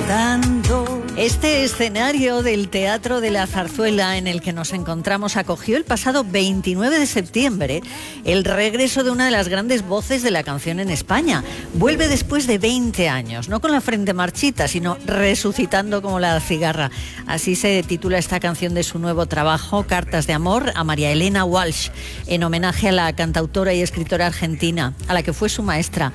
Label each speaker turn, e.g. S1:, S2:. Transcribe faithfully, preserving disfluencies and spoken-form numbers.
S1: cantando.
S2: Este escenario del Teatro de la Zarzuela en el que nos encontramos acogió el pasado veintinueve de septiembre el regreso de una de las grandes voces de la canción en España. Vuelve después de veinte años, no con la frente marchita, sino resucitando como la cigarra. Así se titula esta canción de su nuevo trabajo, Cartas de amor a María Elena Walsh, en homenaje a la cantautora y escritora argentina, a la que fue su maestra.